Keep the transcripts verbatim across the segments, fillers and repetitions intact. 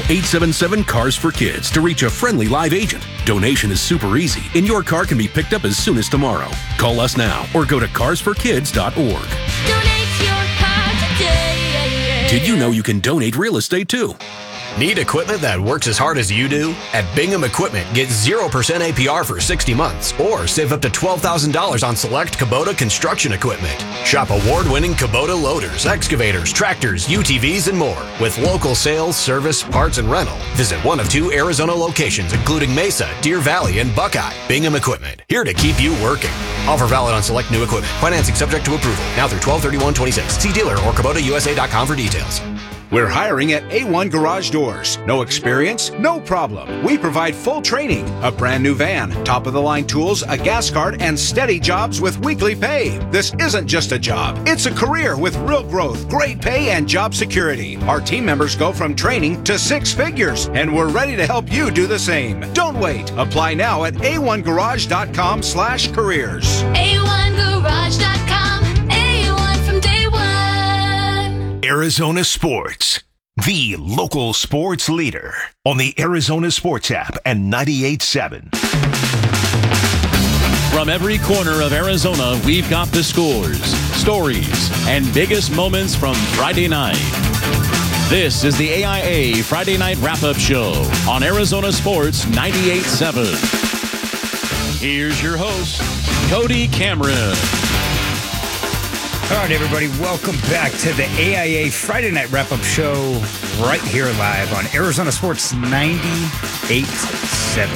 eight seven seven, CARS for Kids to reach a friendly live agent. Donation is super easy, and your car can be picked up as soon as tomorrow. Call us now or go to cars for kids dot org. Donate your car today. Did you know you can donate real estate too? Need equipment that works as hard as you do? At Bingham Equipment, get zero percent A P R for sixty months or save up to twelve thousand dollars on select Kubota construction equipment. Shop award-winning Kubota loaders, excavators, tractors, U T Vs, and more. With local sales, service, parts, and rental. Visit one of two Arizona locations, including Mesa, Deer Valley, and Buckeye. Bingham Equipment, here to keep you working. Offer valid on select new equipment. Financing subject to approval. Now through twelve thirty-one twenty-six. See dealer or Kubota U S A dot com for details. We're hiring at A one Garage Doors. No experience? No problem. We provide full training, a brand new van, top-of-the-line tools, a gas card, and steady jobs with weekly pay. This isn't just a job. It's a career with real growth, great pay, and job security. Our team members go from training to six figures, and we're ready to help you do the same. Don't wait. Apply now at A one garage dot com slash careers. A one garage dot com. A one from day one. Arizona Sports, the local sports leader on the Arizona Sports app and ninety-eight point seven. From every corner of Arizona, we've got the scores, stories, and biggest moments from Friday night. This is the A I A Friday Night Wrap-Up Show on Arizona Sports ninety-eight point seven. Here's your host, Cody Cameron. All right, everybody, welcome back to the A I A Friday Night Wrap-Up Show right here live on Arizona Sports ninety-eight point seven.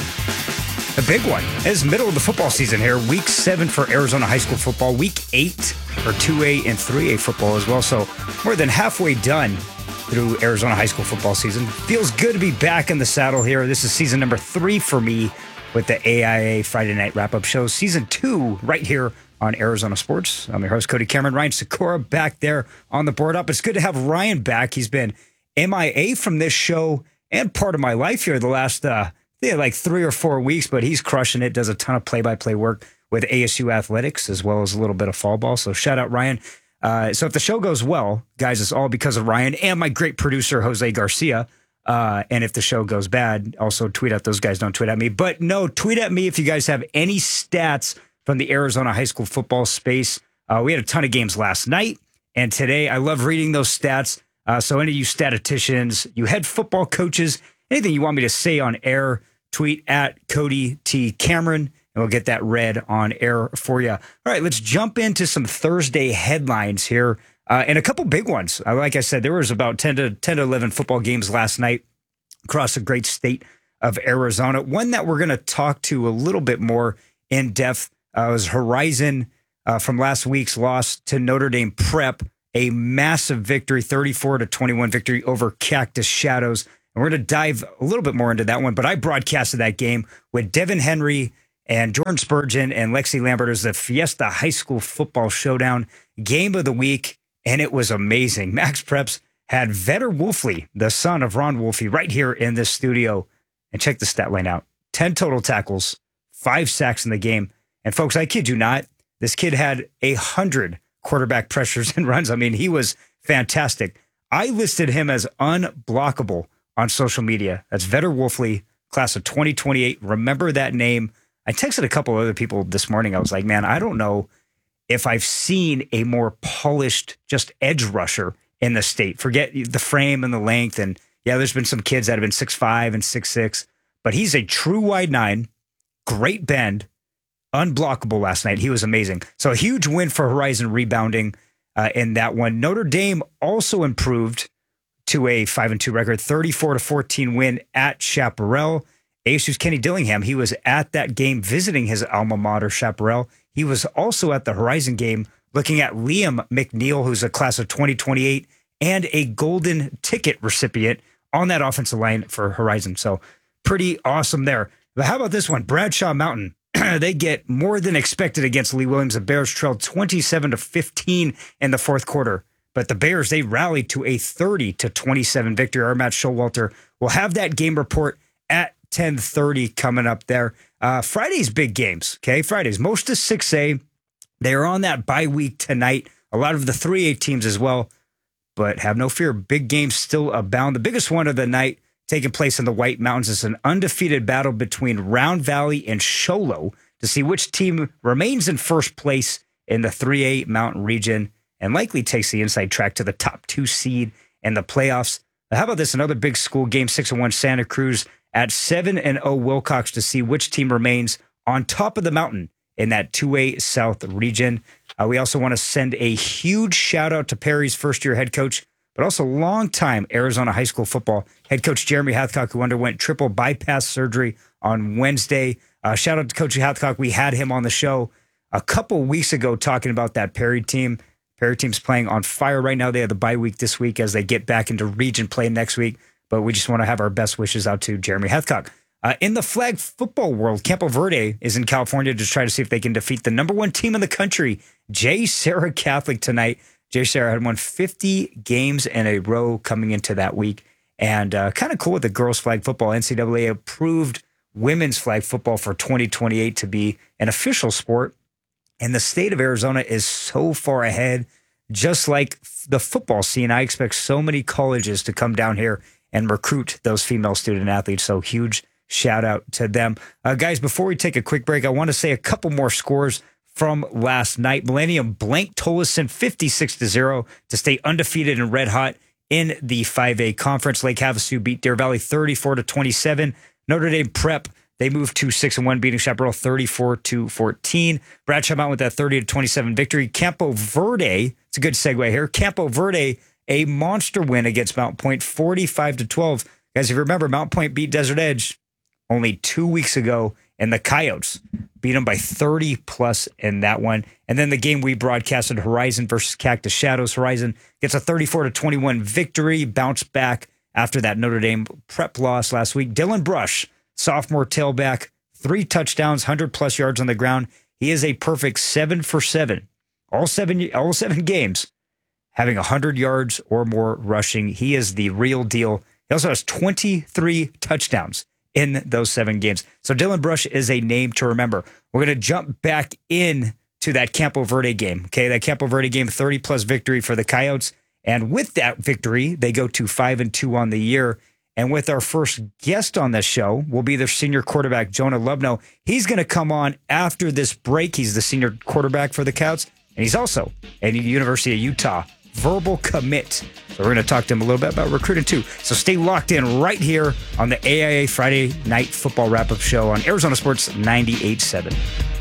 A big one. It's middle of the football season here. Week seven for Arizona high school football. Week eight for two A and three A football as well. So more than halfway done through Arizona high school football season. Feels good to be back in the saddle here. This is season number three for me with the A I A Friday Night Wrap-Up Show. Season two right here on Arizona Sports. I'm your host, Cody Cameron. Ryan Sikora back there on the board up. It's good to have Ryan back. He's been M I A from this show and part of my life here the last uh, yeah, like three or four weeks, but he's crushing it, does a ton of play-by-play work with A S U Athletics as well as a little bit of fall ball. So shout out, Ryan. Uh, so if the show goes well, guys, it's all because of Ryan and my great producer, Jose Garcia. Uh, and if the show goes bad, also tweet at those guys. Don't tweet at me. But no, tweet at me if you guys have any stats from the Arizona high school football space. Uh, we had a ton of games last night and today. I love reading those stats. Uh, so any of you statisticians, you head football coaches, anything you want me to say on air, tweet at Cody T. Cameron, and we'll get that read on air for you. All right, let's jump into some Thursday headlines here. Uh, and a couple big ones. Uh, like I said, there was about ten to eleven football games last night across the great state of Arizona. One that we're going to talk to a little bit more in depth uh, was Horizon uh, from last week's loss to Notre Dame Prep, a massive victory, thirty-four to twenty-one victory over Cactus Shadows. And we're going to dive a little bit more into that one. But I broadcasted that game with Devin Henry and Jordan Spurgeon and Lexi Lambert as the Fiesta High School Football Showdown game of the week. And it was amazing. Max Preps had Vetter Wolfley, the son of Ron Wolfley, right here in this studio. And check the stat line out. ten total tackles, five sacks in the game. And folks, I kid you not, this kid had a hundred quarterback pressures and runs. I mean, he was fantastic. I listed him as unblockable on social media. That's Vetter Wolfley, class of twenty twenty-eight. Remember that name. I texted a couple other people this morning. I was like, man, I don't know if I've seen a more polished, just edge rusher in the state. Forget the frame and the length. And yeah, there's been some kids that have been six five and six six, but he's a true wide nine, great bend, unblockable last night. He was amazing. So a huge win for Horizon rebounding uh, in that one. Notre Dame also improved to a five and two record, thirty-four to fourteen win at Chaparral. A S U's Kenny Dillingham, he was at that game visiting his alma mater, Chaparral. He was also at the Horizon game looking at Liam McNeil, who's a class of twenty twenty-eight and a golden ticket recipient on that offensive line for Horizon. So pretty awesome there. But how about this one? Bradshaw Mountain. They get more than expected against Lee Williams. The Bears trailed twenty-seven to fifteen in the fourth quarter. But the Bears, they rallied to a thirty to twenty-seven victory. Our Matt Showalter will have that game report at ten thirty coming up there. Uh, Friday's big games, okay? Fridays, most of six A. They are on that bye week tonight. A lot of the three A teams as well. But have no fear, big games still abound. The biggest one of the night taking place in the White Mountains. It's an undefeated battle between Round Valley and Show Low to see which team remains in first place in the three A Mountain region and likely takes the inside track to the top two seed in the playoffs. How about this? Another big school game, six and one Santa Cruz at seven and oh Wilcox to see which team remains on top of the mountain in that two A South region. Uh, we also want to send a huge shout out to Perry's first-year head coach, but also longtime Arizona high school football head coach Jeremy Hathcock, who underwent triple bypass surgery on Wednesday. Uh, shout out to Coach Hathcock. We had him on the show a couple weeks ago talking about that Perry team. Perry team's playing on fire right now. They have the bye week this week as they get back into region play next week. But we just want to have our best wishes out to Jeremy Hathcock. Uh, in the flag football world, Campo Verde is in California to try to see if they can defeat the number one team in the country, J. Sarah Catholic, tonight. J. Sarah had won fifty games in a row coming into that week. And uh, kind of cool with the girls flag football. N C double A approved women's flag football for twenty twenty-eight to be an official sport. And the state of Arizona is so far ahead, just like the football scene. I expect so many colleges to come down here and recruit those female student athletes. So huge shout out to them. Uh, guys, before we take a quick break, I want to say a couple more scores from last night. Millennium blanked Tolleson fifty-six to zero to stay undefeated and red hot in the five A conference. Lake Havasu beat Deer Valley thirty-four to twenty-seven. Notre Dame Prep, they moved to six and one, beating Chaparral thirty-four to fourteen. Bradshaw Mountain with that thirty to twenty-seven victory. Campo Verde, it's a good segue here. Campo Verde, a monster win against Mount Point, forty-five to twelve. Guys, if you remember, Mount Point beat Desert Edge only two weeks ago, and the Coyotes beat them by thirty plus in that one. And then the game we broadcasted, Horizon versus Cactus Shadows. Horizon gets a thirty-four to twenty-one victory, bounced back after that Notre Dame Prep loss last week. Dylan Brush, sophomore tailback, three touchdowns, one hundred plus yards on the ground. He is a perfect seven for seven. All seven, all seven games, having one hundred yards or more rushing. He is the real deal. He also has twenty-three touchdowns in those seven games. So Dylan Brush is a name to remember. We're going to jump back in to that Campo Verde game. Okay, that Campo Verde game, thirty plus victory for the Coyotes. And with that victory, they go to five and two on the year. And with our first guest on this show will be the senior quarterback, Jonah Lubno. He's going to come on after this break. He's the senior quarterback for the Coyotes, and he's also at the University of Utah verbal commit. So we're going to talk to him a little bit about recruiting too. So stay locked in right here on the A I A Friday Night Football Wrap-Up Show on Arizona Sports ninety-eight point seven.